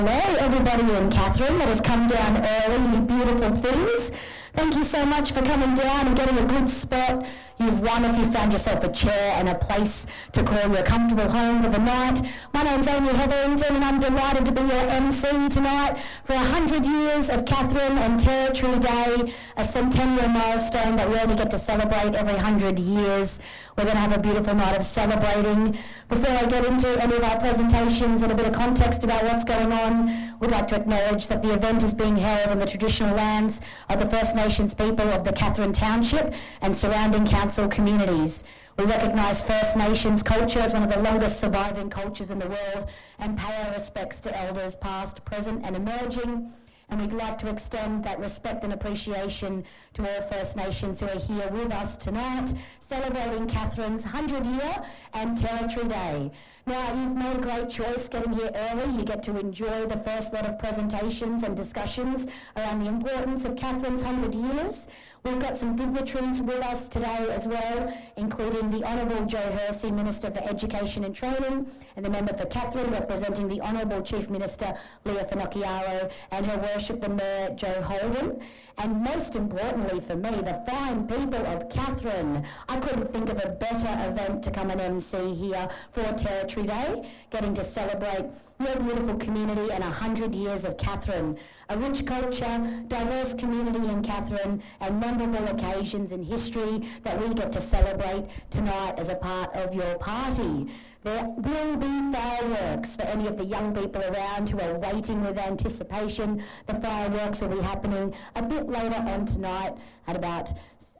Hello, everybody in Katherine that has come down early, you beautiful things. Thank you so much for coming down and getting a good spot. You've won if you found yourself a chair and a place to call your comfortable home for the night. My name's Amy Hetherington and I'm delighted to be your MC tonight for 100 years of Katherine and Territory Day, a centennial milestone that we only get to celebrate every 100 years. We're going to have a beautiful night of celebrating. Before I get into any of our presentations and a bit of context about what's going on, we'd like to acknowledge that the event is being held in the traditional lands of the First Nations people of the Katherine Township and surrounding council communities. We recognise First Nations culture as one of the longest surviving cultures in the world and pay our respects to elders past, present and emerging. And we'd like to extend that respect and appreciation to all First Nations who are here with us tonight, celebrating Katherine's 100-year and Territory Day. Now, you've made a great choice getting here early. You get to enjoy the first lot of presentations and discussions around the importance of Katherine's 100 years. We've got some dignitaries with us today as well, including the Honourable Joe Hersey, Minister for Education and Training, and the Member for Katherine, representing the Honourable Chief Minister Leah Finocchiaro, and Her Worship the Mayor Joe Holden. And most importantly for me, the fine people of Katherine. I couldn't think of a better event to come and MC here for Territory Day, getting to celebrate your beautiful community and 100 years of Katherine. A rich culture, diverse community in Katherine, and memorable occasions in history that we get to celebrate tonight as a part of your party. There will be fireworks for any of the young people around who are waiting with anticipation. The fireworks will be happening a bit later on tonight at about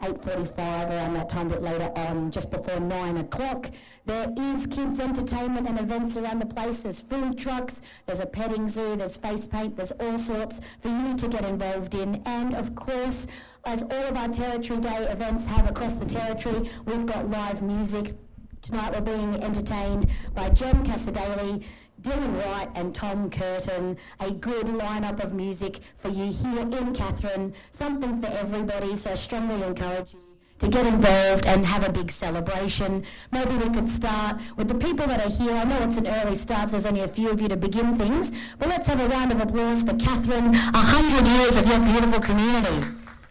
8:45, around that time, a bit later on, just before 9 o'clock. There is kids' entertainment and events around the place. There's food trucks, there's a petting zoo, there's face paint, there's all sorts for you to get involved in. And of course, as all of our Territory Day events have across the Territory, we've got live music. Tonight we're being entertained by Jem Casadale, Dylan Wright and Tom Curtin. A good lineup of music for you here in Katherine. Something for everybody, so I strongly encourage you to get involved and have a big celebration. Maybe we could start with the people that are here. I know it's an early start, so there's only a few of you to begin things, but let's have a round of applause for Katherine, 100 years of your beautiful community.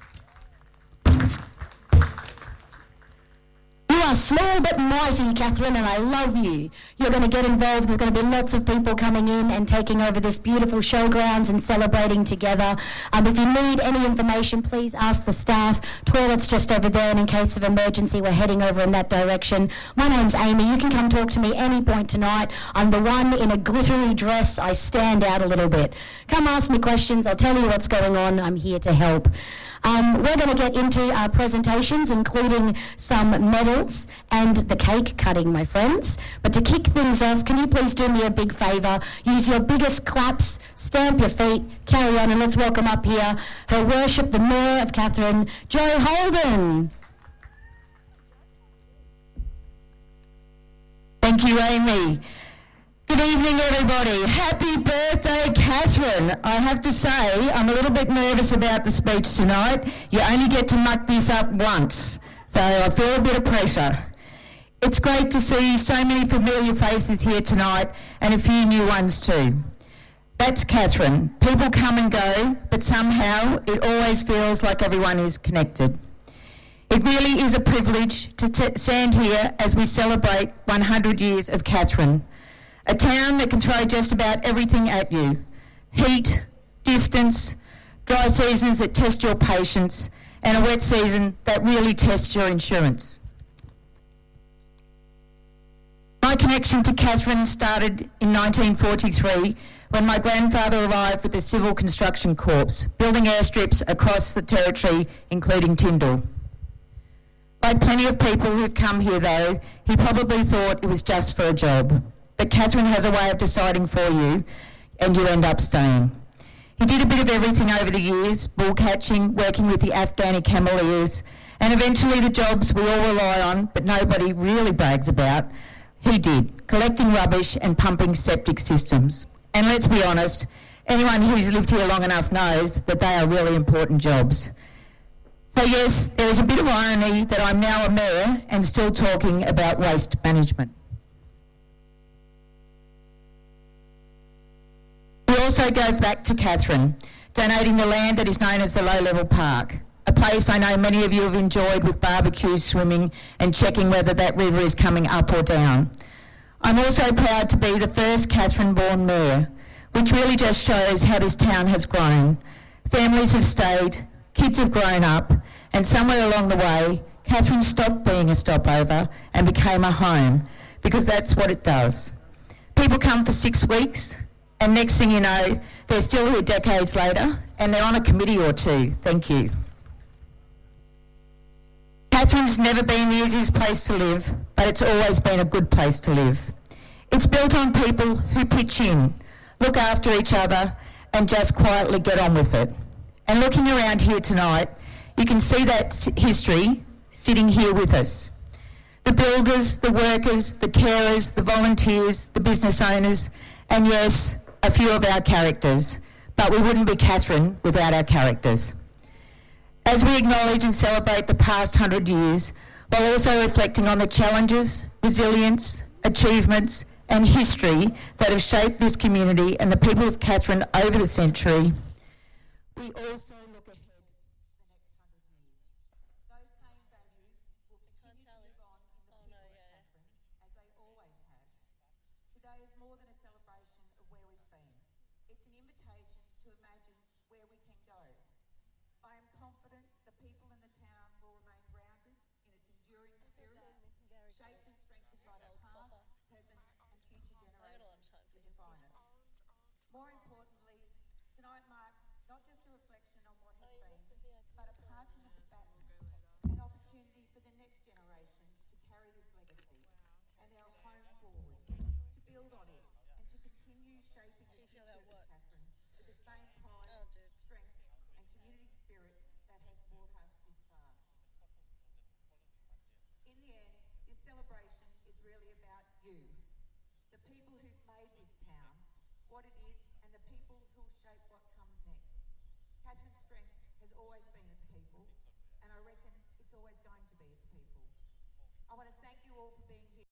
You are small but mighty, Katherine, and I love you. You're going to get involved. There's going to be lots of people coming in and taking over this beautiful showgrounds and celebrating together. If you need any information, please ask the staff. Toilet's just over there, and in case of emergency, we're heading over in that direction. My name's Amy. You can come talk to me any point tonight. I'm the one in a glittery dress. I stand out a little bit. Come ask me questions. I'll tell you what's going on. I'm here to help. We're going to get into our presentations, including some medals and the cake cutting, my friends. But to kick things off, can you please do me a big favour? Use your biggest claps, stamp your feet, carry on, and let's welcome up here Her Worship the Mayor of Katherine, Joe Holden. Thank you, Amy. Good evening, everybody. Happy birthday, Katherine. I have to say, I'm a little bit nervous about the speech tonight. You only get to muck this up once, so I feel a bit of pressure. It's great to see so many familiar faces here tonight and a few new ones too. That's Katherine. People come and go, but somehow it always feels like everyone is connected. It really is a privilege to stand here as we celebrate 100 years of Katherine. A town that can throw just about everything at you. Heat, distance, dry seasons that test your patience, and a wet season that really tests your insurance. My connection to Katherine started in 1943 when my grandfather arrived with the Civil Construction Corps, building airstrips across the Territory, including Tyndall. Like plenty of people who've come here though, he probably thought it was just for a job. But Katherine has a way of deciding for you, and you end up staying. He did a bit of everything over the years, bull catching, working with the Afghani Cameleers, and eventually the jobs we all rely on, but nobody really brags about, he did, collecting rubbish and pumping septic systems. And let's be honest, anyone who's lived here long enough knows that they are really important jobs. So yes, there is a bit of irony that I'm now a mayor and still talking about waste management. We also go back to Catherine, donating the land that is known as the Low-Level Park, a place I know many of you have enjoyed with barbecues, swimming and checking whether that river is coming up or down. I'm also proud to be the first Catherine-born mayor, which really just shows how this town has grown. Families have stayed, kids have grown up, and somewhere along the way, Catherine stopped being a stopover and became a home, because that's what it does. People come for 6 weeks, and next thing you know, they're still here decades later, and they're on a committee or two. Thank you. Catherine's never been the easiest place to live, but it's always been a good place to live. It's built on people who pitch in, look after each other, and just quietly get on with it. And looking around here tonight, you can see that history sitting here with us. The builders, the workers, the carers, the volunteers, the business owners, and yes, a few of our characters. But we wouldn't be Catherine without our characters. As we acknowledge and celebrate the past 100 years, while also reflecting on the challenges, resilience, achievements, and history that have shaped this community and the people of Catherine over the century, we also look ahead to the next 100 years. Those same values will continue to live on in the people of Catherine, as they always have. Today is more than a celebration of where we've been. It's an invitation to imagine where we can go. I am confident the people in the town will remain grounded in its enduring spirit, shaped and strengthened by the past, present and future generations who define it. More importantly, tonight marks not just a reflection on what has been, but a passing of the baton, an opportunity for the next generation to carry this legacy and our home forward, to build on it and to continue shaping the future of Catherine with the same pride, strength and community spirit that has brought us this far. In the end, this celebration is really about you, the people who've made this town what it is and the people who'll shape what comes next. Catherine's strength has always been its people, and I reckon it's always going to be its people. I want to thank you all for being here.